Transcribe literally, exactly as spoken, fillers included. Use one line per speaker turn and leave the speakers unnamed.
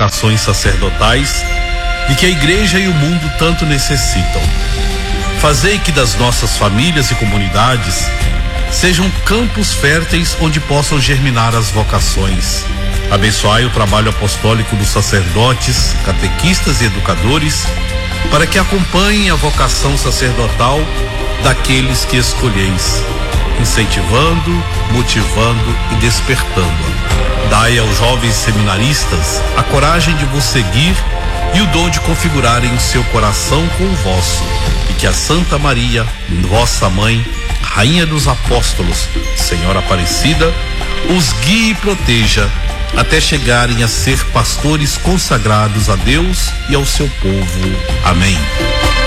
vocações sacerdotais de que a igreja e o mundo tanto necessitam. Fazei que das nossas famílias e comunidades sejam campos férteis onde possam germinar as vocações. Abençoai o trabalho apostólico dos sacerdotes, catequistas e educadores, para que acompanhem a vocação sacerdotal daqueles que escolheis, incentivando, motivando e despertando-a. Dai aos jovens seminaristas a coragem de vos seguir e o dom de configurarem o seu coração com o vosso, e que a Santa Maria, vossa mãe, Rainha dos Apóstolos, Senhora Aparecida, os guie e proteja até chegarem a ser pastores consagrados a Deus e ao seu povo. Amém.